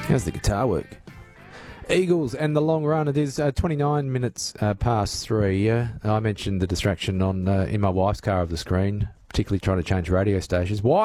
How's the guitar work? Eagles and the long run. It is 29 minutes past 3. I mentioned the distraction on in my wife's car of the screen, particularly trying to change radio stations. Why?